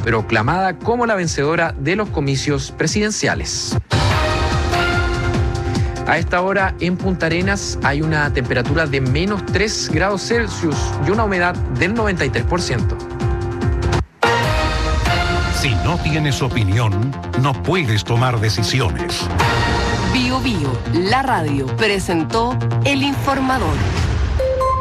proclamada como la vencedora de los comicios presidenciales. A esta hora en Punta Arenas hay una temperatura de menos 3 grados Celsius y una humedad del 93%. Si no tienes opinión, no puedes tomar decisiones. Bio Bio, la radio, presentó El Informador.